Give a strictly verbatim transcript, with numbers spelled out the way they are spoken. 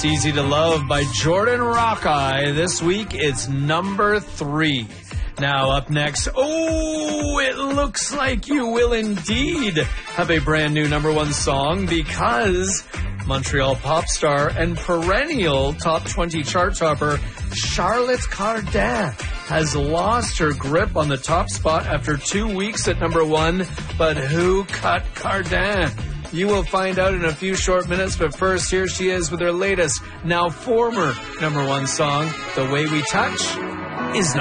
It's Easy to Love by Jordan Rockeye. This week, it's number three. Now up next, oh, it looks like you will indeed have a brand new number one song because Montreal pop star and perennial top twenty chart topper Charlotte Cardin has lost her grip on the top spot after two weeks at number one. But who cut Cardin? You will find out in a few short minutes, but first, here she is with her latest, now former number one song, The Way We Touch Is Not